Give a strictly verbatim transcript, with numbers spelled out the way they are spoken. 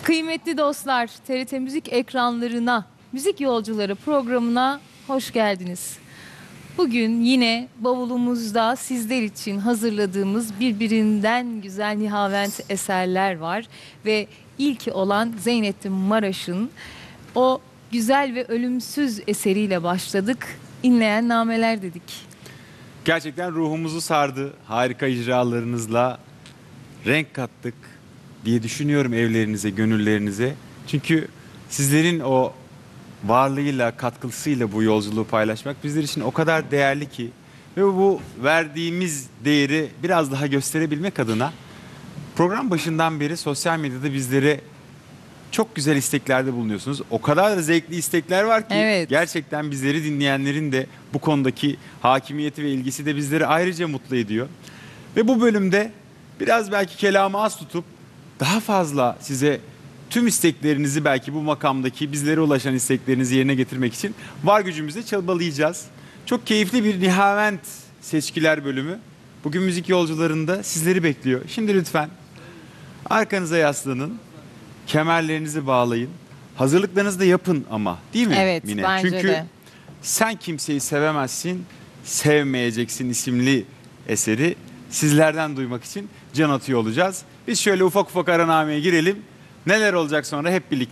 Kıymetli dostlar, T R T Müzik ekranlarına, Müzik Yolcuları programına hoş geldiniz. Bugün yine bavulumuzda sizler için hazırladığımız birbirinden güzel nihavent eserler var. Ve ilki olan Zeynettin Maraş'ın o güzel ve ölümsüz eseriyle başladık. İnleyen nameler dedik. Gerçekten ruhumuzu sardı. Harika icralarınızla renk kattık diye düşünüyorum evlerinize, gönüllerinize. Çünkü sizlerin o varlığıyla, katkısıyla bu yolculuğu paylaşmak bizler için o kadar değerli ki. Ve bu verdiğimiz değeri biraz daha gösterebilmek adına program başından beri sosyal medyada bizlere çok güzel isteklerde bulunuyorsunuz. O kadar da zevkli istekler var ki Evet. gerçekten bizleri dinleyenlerin de bu konudaki hakimiyeti ve ilgisi de bizleri ayrıca mutlu ediyor. Ve bu bölümde biraz belki kelamı az tutup daha fazla size tüm isteklerinizi, belki bu makamdaki bizlere ulaşan isteklerinizi yerine getirmek için var gücümüzle çabalayacağız. Çok keyifli bir nihavent seçkiler bölümü. Bugün müzik yolcularında sizleri bekliyor. Şimdi lütfen arkanıza yaslanın. Kemerlerinizi bağlayın. Hazırlıklarınızı da yapın ama, değil mi Evet, Mine? bence Çünkü de. Sen Kimseyi Sevemezsin, Sevmeyeceksin isimli eseri sizlerden duymak için can atıyor olacağız. Biz şöyle ufak ufak aranameye girelim. Neler olacak sonra hep birlikte